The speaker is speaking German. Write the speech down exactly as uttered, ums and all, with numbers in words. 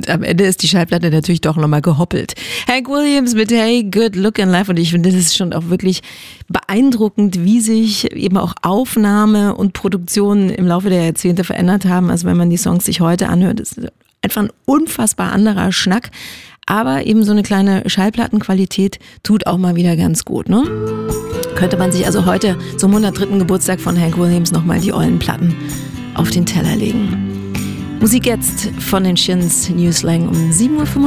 Und am Ende ist die Schallplatte natürlich doch nochmal gehoppelt. Hank Williams mit Hey, Good Lookin' Life. Und ich finde, das ist schon auch wirklich beeindruckend, wie sich eben auch Aufnahme und Produktion im Laufe der Jahrzehnte verändert haben. Also wenn man die Songs sich heute anhört, ist einfach ein unfassbar anderer Schnack. Aber eben so eine kleine Schallplattenqualität tut auch mal wieder ganz gut, ne? Könnte man sich also heute zum hundertdritten Geburtstag von Hank Williams nochmal die ollen Platten auf den Teller legen. Musik jetzt von den Shins, New Slang um sieben Uhr fünfunddreißig.